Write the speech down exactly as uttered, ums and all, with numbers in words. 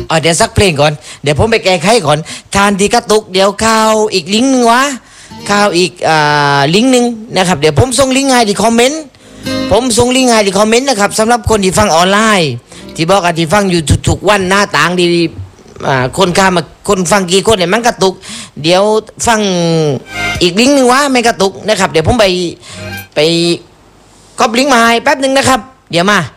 อ๋อเดี๋ยวสักเพลงก่อนเดี๋ยวผมไปแก้ไขก่อนทานที่กระตุกเดี๋ยวข้าวอีกลิงก์นึงวะข้าวอีกอ่าลิงก์นึงนะครับเดี๋ยวผมส่งลิงก์ให้ที่คอมเมนต์ผมส่งลิงก์ให้ที่คอมเมนต์นะครับสำหรับคนที่ฟังออนไลน์ที่บอกอที่ฟังอยู่ทุกๆวันหน้าต่างดีอ่าคนข้ามาคนฟังกี่คนเนี่ยมันกระตุกเดี๋ยวฟังอีกลิงก์นึงวะไม่กระตุกนะครับเดี๋ยวผมไปไปก๊อปลิงก์มาให้แป๊บนึงนะครับเดี๋ยวมา